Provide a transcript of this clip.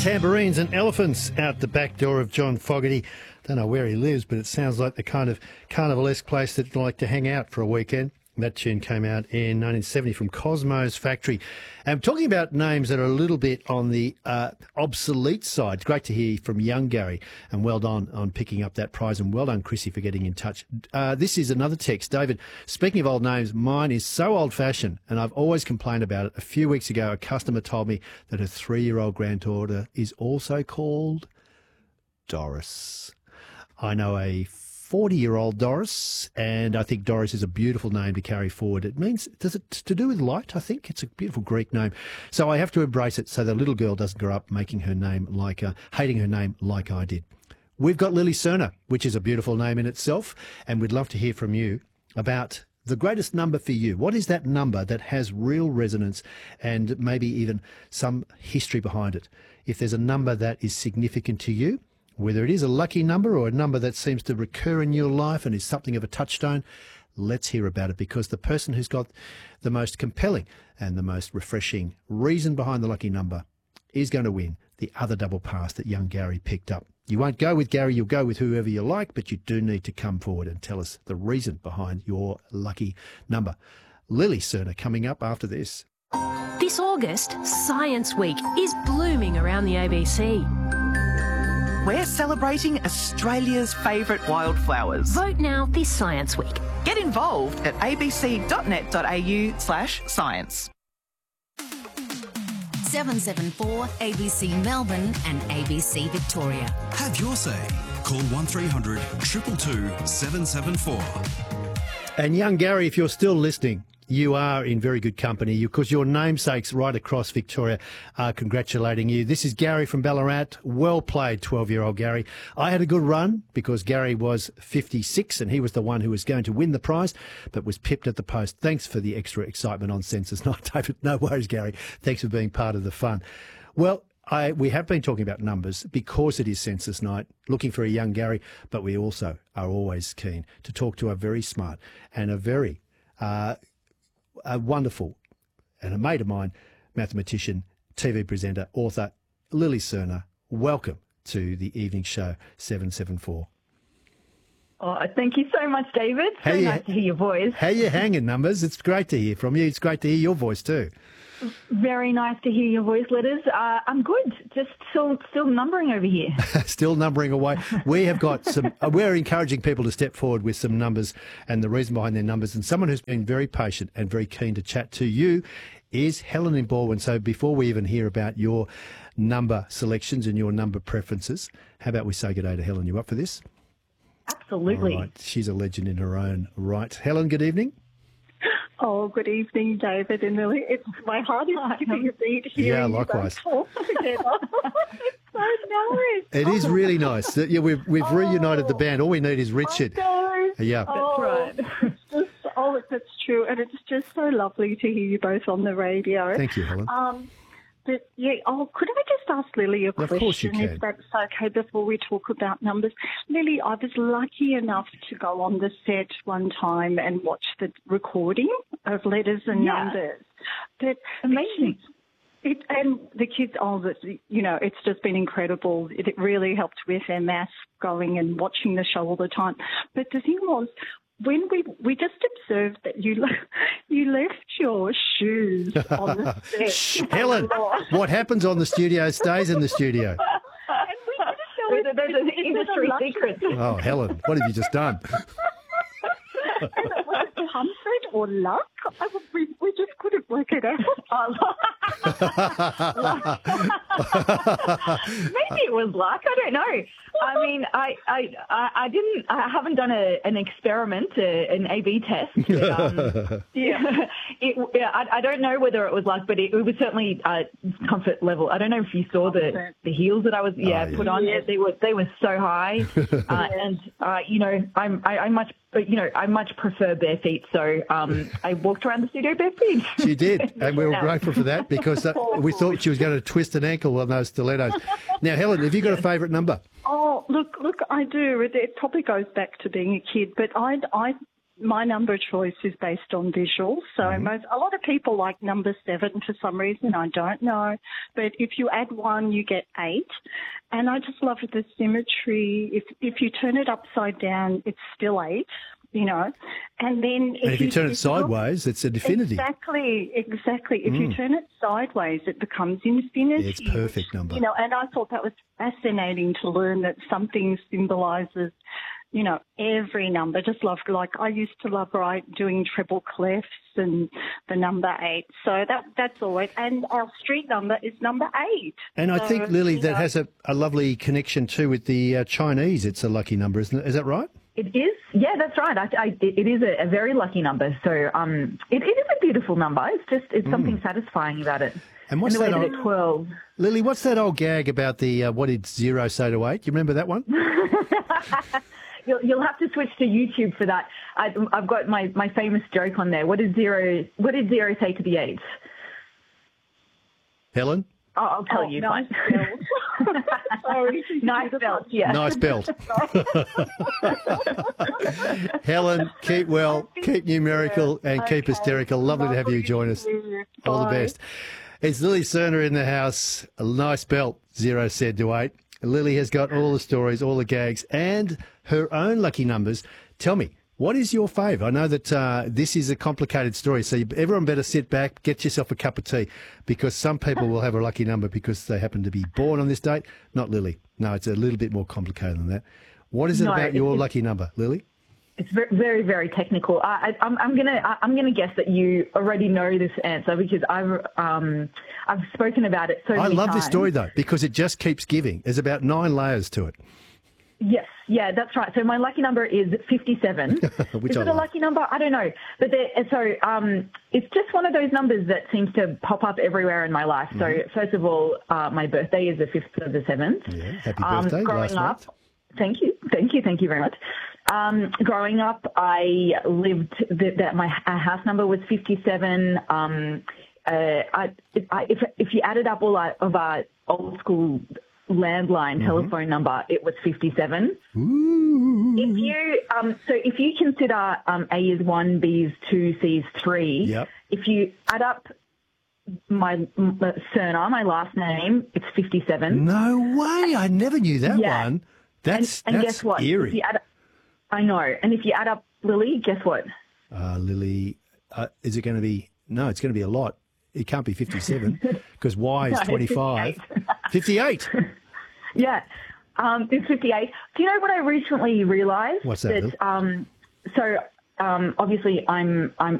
Tambourines and elephants out the back door of John Fogerty. Don't know where he lives, but it sounds like the kind of carnivalesque place that he'd like to hang out for a weekend. That tune came out in 1970 from Cosmo's Factory. And talking about names that are a little bit on the obsolete side, it's great to hear from young Gary, and well done on picking up that prize, and well done, Chrissy, for getting in touch. This is another text. David, speaking of old names, mine is so old-fashioned, and I've always complained about it. A few weeks ago, a customer told me that her 3-year-old granddaughter is also called Doris. I know a 40-year-old Doris, and I think Doris is a beautiful name to carry forward. It means, does it to do with light? I think it's a beautiful Greek name. So I have to embrace it so the little girl doesn't grow up making her name like, hating her name like I did. We've got Lily Cerner, which is a beautiful name in itself, and we'd love to hear from you about the greatest number for you. What is that number that has real resonance and maybe even some history behind it? If there's a number that is significant to you, whether it is a lucky number or a number that seems to recur in your life and is something of a touchstone, let's hear about it, because the person who's got the most compelling and the most refreshing reason behind the lucky number is going to win the other double pass that young Gary picked up. You won't go with Gary, you'll go with whoever you like, but you do need to come forward and tell us the reason behind your lucky number. Lily Cerner coming up after this. This August, Science Week is blooming around the ABC. We're celebrating Australia's favourite wildflowers. Vote now this Science Week. Get involved at abc.net.au/science. 774 ABC Melbourne and ABC Victoria. Have your say. Call 1300 222 774. And young Gary, if you're still listening, you are in very good company, because your namesakes right across Victoria are congratulating you. This is Gary from Ballarat. Well played, 12-year-old Gary. I had a good run because Gary was 56 and he was the one who was going to win the prize, but was pipped at the post. Thanks for the extra excitement on Census Night, David. No worries, Gary. Thanks for being part of the fun. Well, we have been talking about numbers because it is Census Night, looking for a young Gary, but we also are always keen to talk to a very smart and a very a wonderful and a mate of mine, mathematician, TV presenter, author, Lily Cerner. Welcome to the evening show 774. Oh, thank you so much, David. So nice to hear your voice. How you hanging, Numbers? It's great to hear from you. It's great to hear your voice too. Very nice to hear your voice letters. I'm good. Just still numbering over here. Still numbering away. We have got some. We're encouraging people to step forward with some numbers and the reason behind their numbers. And someone who's been very patient and very keen to chat to you is Helen in Baldwin. So before we even hear about your number selections and your number preferences, how about we say good day to Helen? You up for this? Absolutely. All right. She's a legend in her own right. Helen, good evening. Oh, good evening, David and Lily. My heart is skipping a beat here. Yeah, likewise. Talk together. It's so nice. It is really nice. Yeah, we've reunited the band. All we need is Richard. Yeah, that's right. That's true, and it's just so lovely to hear you both on the radio. Thank you, Helen. But yeah, could I just ask Lily a question? Of course you can. If that's okay, before we talk about numbers. Lily, I was lucky enough to go on the set one time and watch the recording of letters and numbers. But amazing. And the kids, it's just been incredible. It really helped with their maths going and watching the show all the time. But the thing was, when we just observed that you left your shoes on the set. Helen, what happens on the studio stays in the studio. There's an industry secret. Oh, Helen, what have you just done? And it was comfort or luck. We just couldn't work it out. Maybe it was luck. I don't know. I mean, I haven't done an experiment, an A/B test. But, I don't know whether it was luck, but it was certainly comfort level. I don't know if you saw the heels that I was put on. Yes. They were so high, and I much prefer bare feet. So I walked around the studio bare feet. She did, and we were grateful for that because we thought she was going to twist an ankle on those stilettos. Now, Helen, have you got a favourite number? Oh, look, I do. It probably goes back to being a kid, but I my number choice is based on visuals. So a lot of people like number 7 for some reason. I don't know. But if you add 1, you get 8. And I just love the symmetry. If you turn it upside down, it's still 8. You know, and then if you turn it sideways, it's an infinity. Exactly. If you turn it sideways, it becomes infinity. Yeah, it's a perfect number. You know, and I thought that was fascinating to learn that something symbolises, you know, every number. Just love, like I used to love doing treble clefs and the number 8. So that's always, and our street number is number 8. And I think, Lily, that has a lovely connection too with the Chinese. It's a lucky number, isn't it? Is that right? It is. Yeah, that's right. It is a very lucky number. So it is a beautiful number. It's something satisfying about it. And what's that old, 12. Lily, what's that old gag about the what did 0 say to 8? You remember that one? You'll have to switch to YouTube for that. I've got my famous joke on there. What did 0 say to the 8? Helen? Oh, I'll tell you. Nice belt. Sorry. Nice belt, yeah. Nice belt. Helen, keep well, keep numerical, and keep hysterical. Lovely to have you join us. All the best. It's Lily Cerner in the house. A nice belt, 0 said to 8. Lily has got all the stories, all the gags, and her own lucky numbers. Tell me, what is your fave? I know that this is a complicated story, so everyone better sit back, get yourself a cup of tea, because some people will have a lucky number because they happen to be born on this date. Not Lily. No, it's a little bit more complicated than that. What is it about your lucky number, Lily? It's very, very, very technical. I'm gonna guess that you already know this answer because I've spoken about it so many times. I love this story though because it just keeps giving. There's about 9 layers to it. Yes, yeah, that's right. So my lucky number is 57. Which is it a lucky number? I don't know. But it's just one of those numbers that seems to pop up everywhere in my life. So first of all, my birthday is the 5th of the 7th. Yeah, happy birthday. Growing up, thank you very much. Growing up, I lived my house number was 57. If you added up all of our old school landline telephone number, it was 57. Ooh. If you consider A is 1, B is 2, C is 3, yep. If you add up my surname, my last name, it's 57. No way! I never knew that one. That's guess what? Eerie. I know. And if you add up Lily, guess what? Lily, is it going to be? No, it's going to be a lot. It can't be 57 because Y is 25. 58. Yeah, it's 58. Do you know what I recently realised? What's that? Obviously I'm